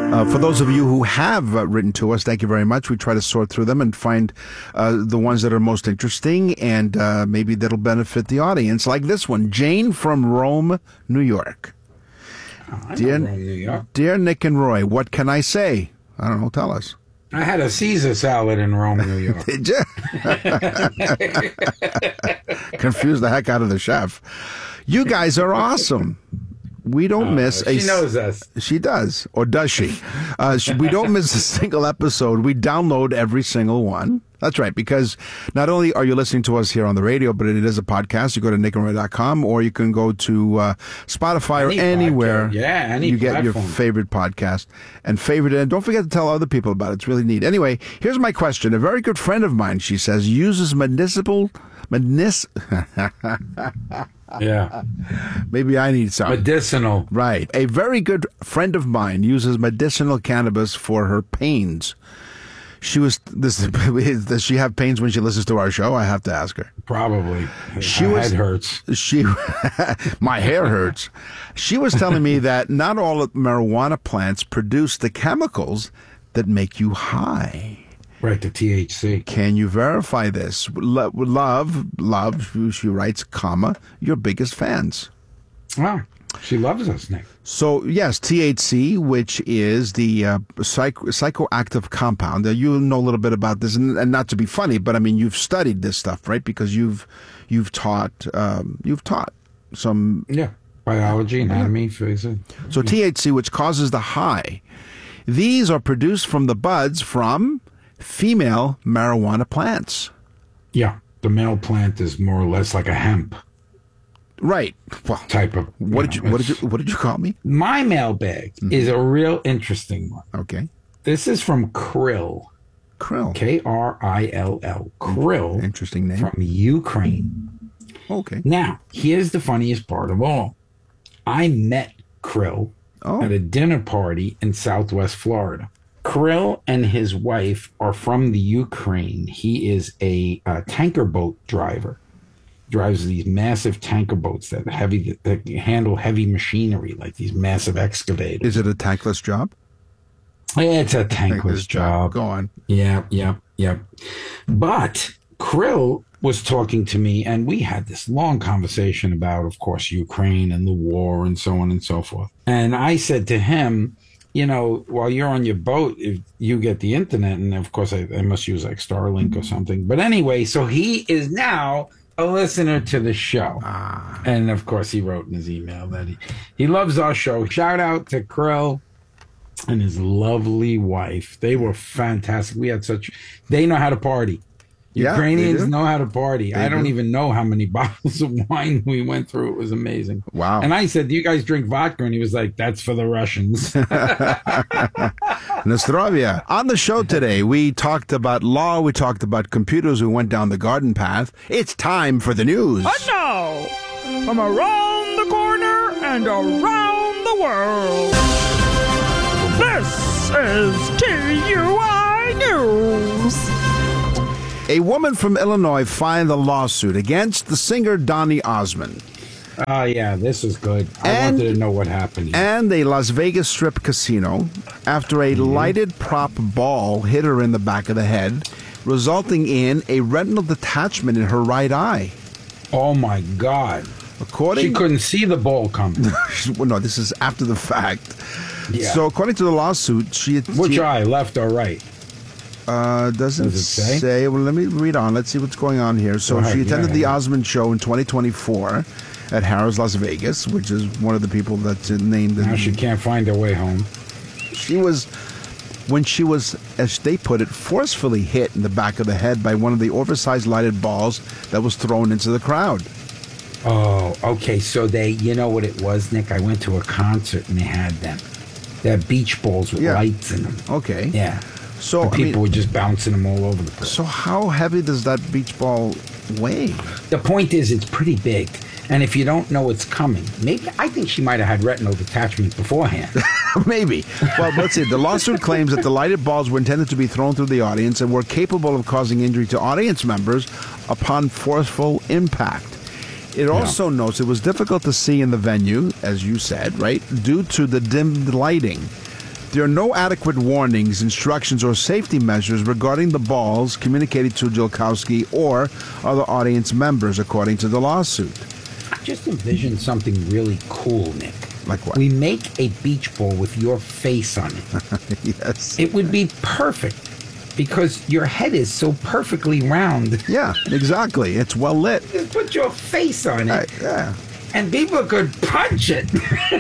For those of you who have written to us, thank you very much. We try to sort through them and find the ones that are most interesting and maybe that'll benefit the audience, like this one. Jane from Rome, New York. Dear Rome, New York. Dear Nick and Roy, what can I say? I don't know. Tell us. I had a Caesar salad in Rome, New York. Did you? Confused the heck out of the chef. You guys are awesome. We don't miss She knows us. She does. Or does she? We don't miss a single episode. We download every single one. That's right, because not only are you listening to us here on the radio, but it is a podcast. You go to nickandroy.com, or you can go to Spotify or anywhere you get your favorite podcast and favorite it. And don't forget to tell other people about it. It's really neat. Anyway, here's my question. A very good friend of mine, she says, uses Yeah. Maybe I need some. Medicinal. Right. A very good friend of mine uses medicinal cannabis for her pains. Does she have pains when she listens to our show? I have to ask her. Probably. My head hurts. My hair hurts. She was telling me that not all marijuana plants produce the chemicals that make you high. Right, the THC. Can you verify this? Love, she writes, comma, your biggest fans. Wow. She loves us, Nick. So, yes, THC, which is the psychoactive compound. You know a little bit about this, and not to be funny, but I mean, you've studied this stuff, right? Because you've taught some... Yeah, biology, anatomy, physics. So THC, which causes the high. These are produced from the buds from female marijuana plants. Yeah, the male plant is more or less like a hemp. Right. Well, type of. What did you call me? My mailbag is a real interesting one. Okay. This is from Krill. Krill. Krill. Krill. Interesting name. From Ukraine. Okay. Now, here's the funniest part of all. I met Krill at a dinner party in Southwest Florida. Krill and his wife are from the Ukraine. He is a tanker boat driver. Drives these massive tanker boats that handle heavy machinery, like these massive excavators. Is it a tankless job? Yeah, it's a tankless job. Go on. Yeah. But Krill was talking to me, and we had this long conversation about, of course, Ukraine and the war and so on and so forth. And I said to him, you know, while you're on your boat, if you get the internet, and of course I must use like Starlink or something. But anyway, so he is now a listener to the show. And of course he wrote in his email that he loves our show. Shout out to Krill and his lovely wife. They were fantastic. They know how to party. Ukrainians know how to party. I don't even know how many bottles of wine we went through. It was amazing. Wow. And I said, do you guys drink vodka? And he was like, that's for the Russians. Nostrovia. On the show today, we talked about law. We talked about computers. We went down the garden path. It's time for the news. And now, from around the corner and around the world, this is TUI News. A woman from Illinois filed a lawsuit against the singer Donny Osmond. Oh, yeah, this is good. I wanted to know what happened. And a Las Vegas Strip casino after a lighted prop ball hit her in the back of the head, resulting in a retinal detachment in her right eye. Oh, my God. She couldn't see the ball coming. Well, no, this is after the fact. Yeah. So according to the lawsuit, Which eye, left or right? Does it say? Well, let me read on. Let's see what's going on here. So she attended the Osmond Show in 2024 at Harrah's Las Vegas, which is one of the people that's named. Now she can't find her way home. When she was, as they put it, forcefully hit in the back of the head by one of the oversized lighted balls that was thrown into the crowd. Oh, okay. So you know what it was, Nick? I went to a concert and they had them. They had beach balls with lights in them. Okay. Yeah. So and people were just bouncing them all over the place. So how heavy does that beach ball weigh? The point is, it's pretty big. And if you don't know it's coming, I think she might have had retinal detachment beforehand. Maybe. Well, let's see. The lawsuit claims that the lighted balls were intended to be thrown through the audience and were capable of causing injury to audience members upon forceful impact. It also notes it was difficult to see in the venue, as you said, right, due to the dimmed lighting. There are no adequate warnings, instructions, or safety measures regarding the balls communicated to Julkowski or other audience members, according to the lawsuit. Just envision something really cool, Nick. Like what? We make a beach ball with your face on it. Yes. It would be perfect because your head is so perfectly round. Yeah, exactly. It's well lit. Just put your face on it. Yeah. And people could punch it.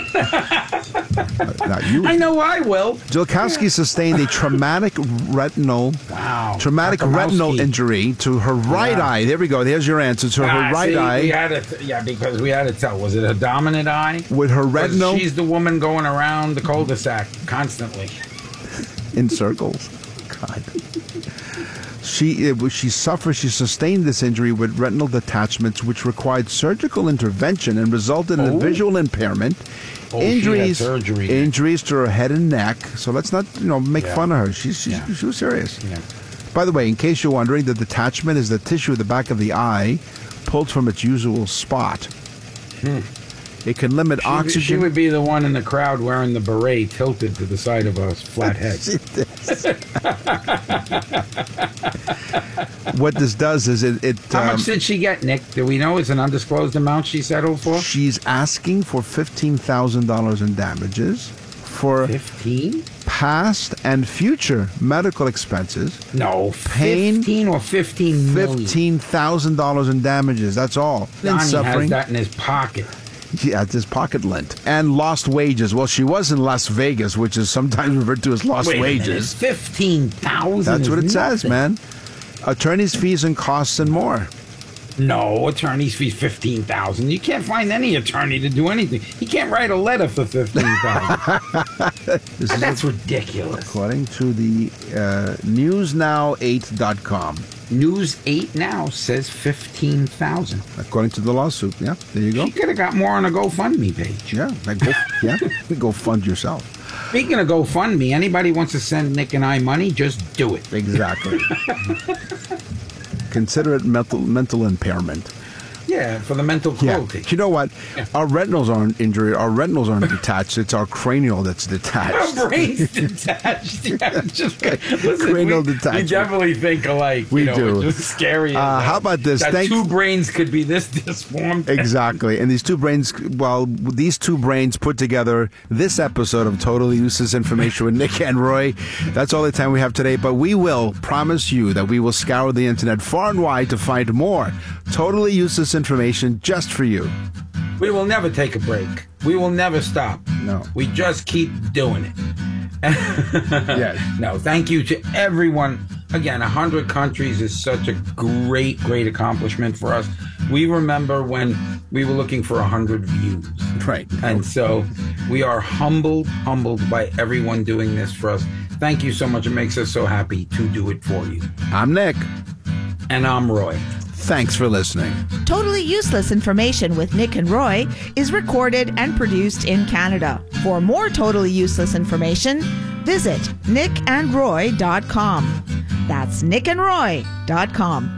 Now you, I know I will. Julkowski sustained a traumatic retinal injury to her right eye. There we go. There's your answer. To her right eye. We had to, because we had to tell. Was it a dominant eye? With her retinal. She's the woman going around the cul-de-sac constantly. In circles. God. She sustained this injury with retinal detachments, which required surgical intervention and resulted in a visual impairment. Injuries to her head and neck. So let's not, make fun of her. She was serious. Yeah. By the way, in case you're wondering, the detachment is the tissue at the back of the eye pulled from its usual spot. It can limit oxygen. She would be the one in the crowd wearing the beret tilted to the side of a flat head. What this does is it How much did she get, Nick? Do we know? It's an undisclosed amount she settled for? She's asking for $15,000 in damages for 15? Past and future medical expenses. No, pain, 15 or 15 million. $15,000 in damages. That's all. Donnie suffering. has that in his pocket. Yeah, it's his pocket lint. And lost wages. Well, she was in Las Vegas, which is sometimes referred to as lost wages. $15,000. That's what it says, man. Attorney's fees and costs and more. No, attorney's fees $15,000. You can't find any attorney to do anything. He can't write a letter for $15,000. That's ridiculous. According to the newsnow8.com. News 8 Now says $15,000. According to the lawsuit, yeah. There you go. She could have got more on a GoFundMe page. Yeah, go fund yourself. Speaking of GoFundMe, anybody wants to send Nick and I money, just do it. Exactly. Consider it mental impairment. Yeah, for the mental cruelty. Yeah. You know what? Yeah. Our retinals aren't injured. Our retinals aren't detached. It's our cranial that's detached. Our brain's detached. Yeah, listen, cranial detachment. We definitely think alike. We do. It's just scary. How about this? That two brains could be this disformed. Exactly. And these two brains put together this episode of Totally Useless Information with Nick and Roy. That's all the time we have today. But we will promise you that we will scour the internet far and wide to find more totally useless information just for you. We will never take a break. We will never stop. No. We just keep doing it. Yes. No, thank you to everyone. Again, 100 countries is such a great accomplishment for us. We remember when we were looking for 100 views. Right. And so we are humbled by everyone doing this for us. Thank you so much. It makes us so happy to do it for you. I'm Nick. And I'm Roy. Thanks for listening. Totally Useless Information with Nick and Roy is recorded and produced in Canada. For more totally useless information, visit nickandroy.com. That's nickandroy.com.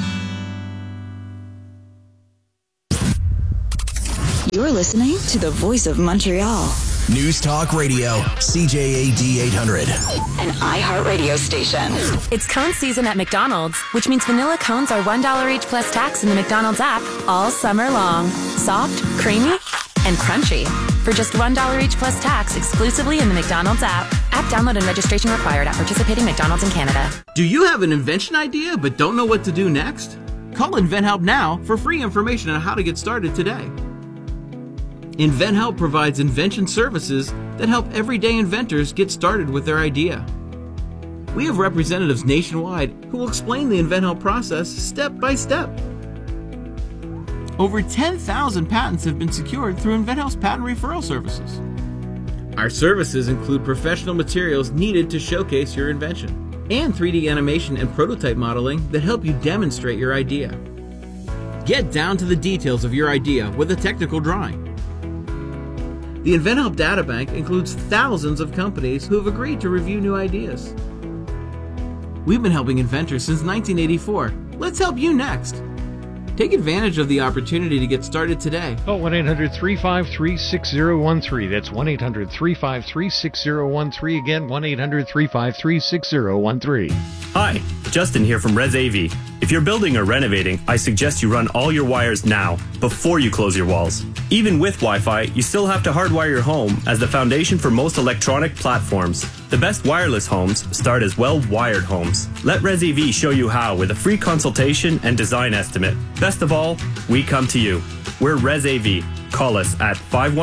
You're listening to the Voice of Montreal. News Talk Radio, CJAD 800. An iHeartRadio station. It's cone season at McDonald's, which means vanilla cones are $1 each plus tax in the McDonald's app all summer long. Soft, creamy, and crunchy. For just $1 each plus tax exclusively in the McDonald's app. App download and registration required at participating McDonald's in Canada. Do you have an invention idea but don't know what to do next? Call InventHelp now for free information on how to get started today. InventHelp provides invention services that help everyday inventors get started with their idea. We have representatives nationwide who will explain the InventHelp process step by step. Over 10,000 patents have been secured through InventHelp's patent referral services. Our services include professional materials needed to showcase your invention and 3D animation and prototype modeling that help you demonstrate your idea. Get down to the details of your idea with a technical drawing. The InventHelp Databank includes thousands of companies who have agreed to review new ideas. We've been helping inventors since 1984. Let's help you next. Take advantage of the opportunity to get started today. Call 1-800-353-6013. That's 1-800-353-6013. Again, 1-800-353-6013. Hi, Justin here from Res AV. If you're building or renovating, I suggest you run all your wires now, before you close your walls. Even with Wi-Fi, you still have to hardwire your home as the foundation for most electronic platforms. The best wireless homes start as well-wired homes. Let Res AV show you how with a free consultation and design estimate. Best of all, we come to you. We're Res AV. Call us at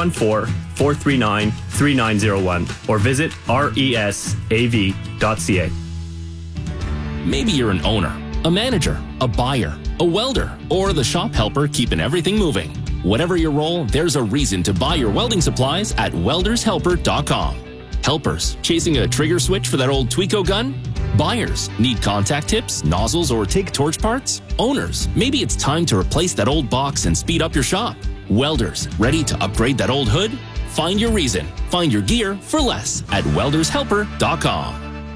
514-439-3901 or visit resav.ca. Maybe you're an owner, a manager, a buyer, a welder, or the shop helper keeping everything moving. Whatever your role, there's a reason to buy your welding supplies at weldershelper.com. Helpers, chasing a trigger switch for that old Tweco gun? Buyers, need contact tips, nozzles, or TIG torch parts? Owners, maybe it's time to replace that old box and speed up your shop. Welders, ready to upgrade that old hood? Find your reason. Find your gear for less at weldershelper.com.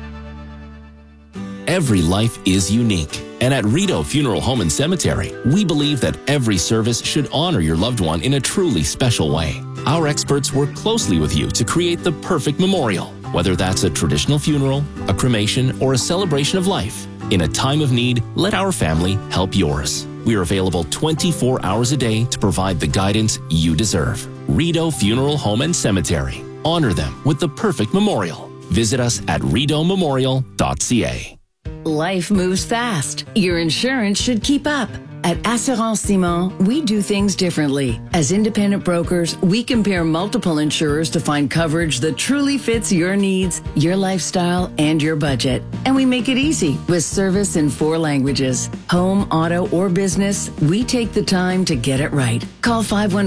Every life is unique, and at Rideau Funeral Home and Cemetery, we believe that every service should honor your loved one in a truly special way. Our experts work closely with you to create the perfect memorial, whether that's a traditional funeral, a cremation, or a celebration of life. In a time of need, let our family help yours. We are available 24 hours a day to provide the guidance you deserve. Rideau Funeral Home and Cemetery. Honor them with the perfect memorial. Visit us at rideaumemorial.ca. Life moves fast. Your insurance should keep up. At Assurance Simon, we do things differently. As independent brokers, we compare multiple insurers to find coverage that truly fits your needs, your lifestyle, and your budget. And we make it easy with service in 4 languages. Home, auto, or business, we take the time to get it right. Call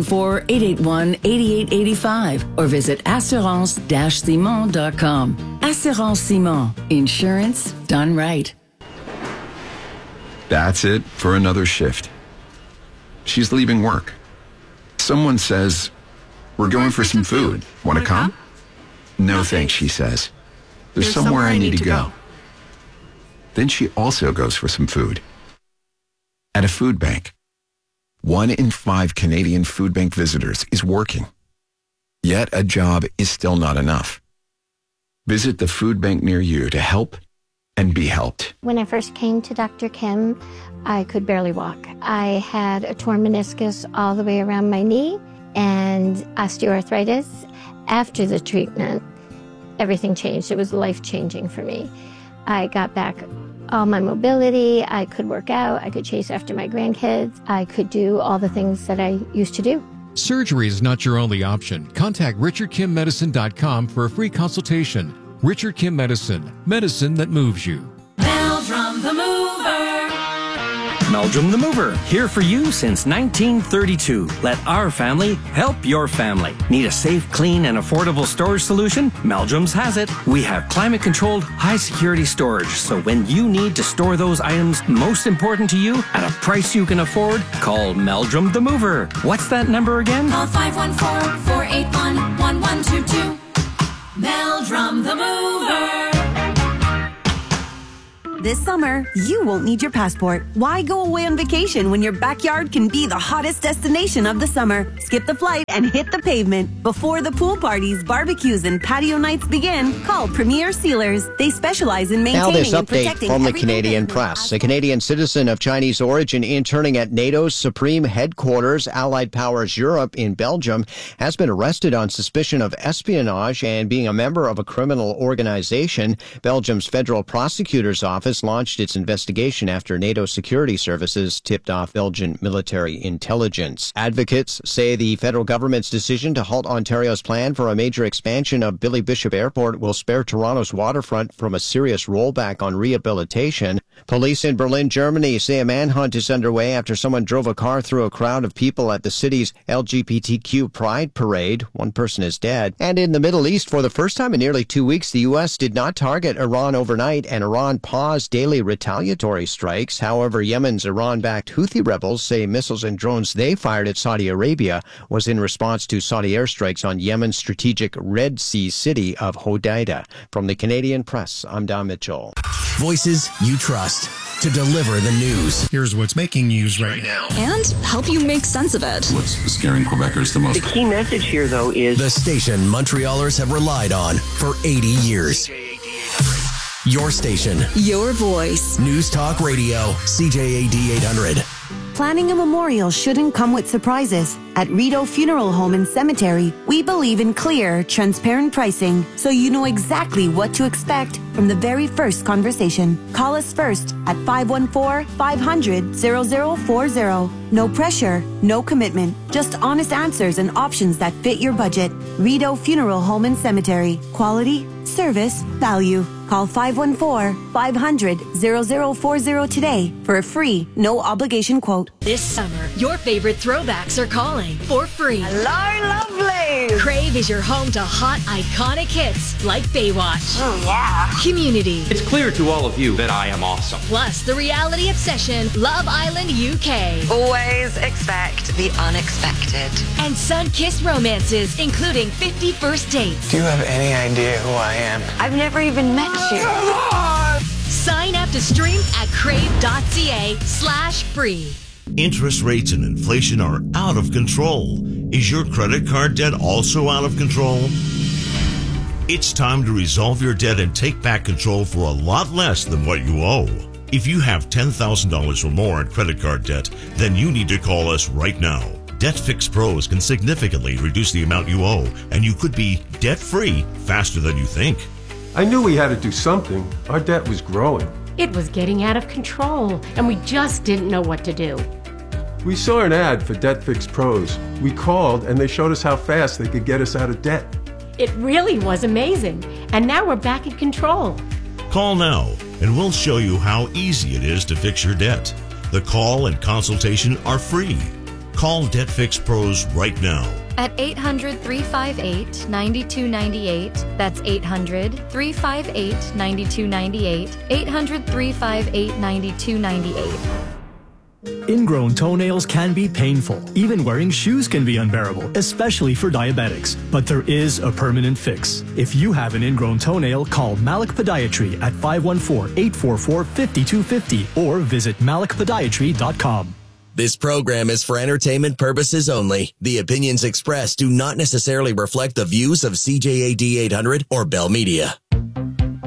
514-881-8885 or visit assurance-simon.com. Assurance Simon. Insurance done right. That's it for another shift. She's leaving work. Someone says, "We're going for some food. Want to come?" "No thanks," she says. "There's somewhere I need to go." Then she also goes for some food. At a food bank. 1 in 5 Canadian food bank visitors is working. Yet a job is still not enough. Visit the food bank near you to help and be helped. When I first came to Dr. Kim, I could barely walk. I had a torn meniscus all the way around my knee and osteoarthritis. After the treatment, everything changed. It was life-changing for me. I got back all my mobility. I could work out. I could chase after my grandkids. I could do all the things that I used to do. Surgery is not your only option. Contact RichardKimMedicine.com for a free consultation. Richard Kim Medicine, medicine that moves you. Meldrum the Mover. Meldrum the Mover, here for you since 1932. Let our family help your family. Need a safe, clean, and affordable storage solution? Meldrum's has it. We have climate-controlled, high-security storage, so when you need to store those items most important to you at a price you can afford, call Meldrum the Mover. What's that number again? Call 514-481-1122. Meldrum the Mover. This summer, you won't need your passport. Why go away on vacation when your backyard can be the hottest destination of the summer? Skip the flight and hit the pavement. Before the pool parties, barbecues, and patio nights begin, call Premier Sealers. They specialize in maintaining now this and update protecting from the everything Canadian press. A Canadian citizen of Chinese origin interning at NATO's Supreme Headquarters, Allied Powers Europe in Belgium, has been arrested on suspicion of espionage and being a member of a criminal organization. Belgium's Federal Prosecutor's Office launched its investigation after NATO security services tipped off Belgian military intelligence. Advocates say the federal government's decision to halt Ontario's plan for a major expansion of Billy Bishop Airport will spare Toronto's waterfront from a serious rollback on rehabilitation. Police in Berlin, Germany say a manhunt is underway after someone drove a car through a crowd of people at the city's LGBTQ Pride Parade. One person is dead. And in the Middle East, for the first time in nearly 2 weeks, the U.S. did not target Iran overnight, and Iran paused daily retaliatory strikes. However, Yemen's Iran-backed Houthi rebels say missiles and drones they fired at Saudi Arabia was in response to Saudi airstrikes on Yemen's strategic Red Sea city of Hodeidah. From the Canadian Press, I'm Don Mitchell. Voices you trust. to deliver the news. Here's what's making news right now. And help you make sense of it. What's scaring Quebecers the most? The key message here, though, is the station Montrealers have relied on for 80 years. Your station. Your voice. News Talk Radio, CJAD 800. Planning a memorial shouldn't come with surprises. At Rideau Funeral Home and Cemetery, we believe in clear, transparent pricing, so you know exactly what to expect from the very first conversation. Call us first at 514-500-0040. No pressure, no commitment, just honest answers and options that fit your budget. Rideau Funeral Home and Cemetery. Quality, service, value. Call 514-500-0040 today for a free, no obligation quote. This summer, your favorite throwbacks are calling for free. Hello, lovely! Crave is your home to hot, iconic hits like Baywatch. Oh, yeah. Community. It's clear to all of you that I am awesome. Plus, the reality obsession, Love Island UK. Always expect the unexpected. And sun-kissed romances, including 50 First Dates. Do you have any idea who I am? I've never even met you. Sign up to stream at crave.ca/free. Interest rates and inflation are out of control. Is your credit card debt also out of control? It's time to resolve your debt and take back control for a lot less than what you owe. If you have $10,000 or more in credit card debt, then you need to call us right now. Debt Fix Pros can significantly reduce the amount you owe, and you could be debt-free faster than you think. I knew we had to do something. Our debt was growing. It was getting out of control, and we just didn't know what to do. We saw an ad for Debt Fix Pros. We called, and they showed us how fast they could get us out of debt. It really was amazing, and now we're back in control. Call now, and we'll show you how easy it is to fix your debt. The call and consultation are free. Call Debt Fix Pros right now. At 800-358-9298. That's 800-358-9298. 800-358-9298. Ingrown toenails can be painful. Even wearing shoes can be unbearable, especially for diabetics. But there is a permanent fix. If you have an ingrown toenail, call Malik Podiatry at 514-844-5250 or visit malikpodiatry.com. This program is for entertainment purposes only. The opinions expressed do not necessarily reflect the views of CJAD 800 or Bell Media.